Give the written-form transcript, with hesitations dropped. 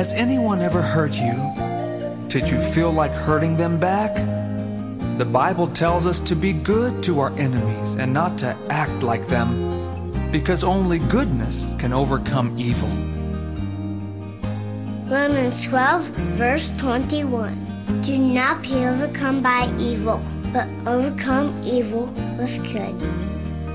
Has anyone ever hurt you? Did you feel like hurting them back? The Bible tells us to be good to our enemies and not to act like them, because only goodness can overcome evil. Romans 12, verse 21. Do not be overcome by evil, but overcome evil with good.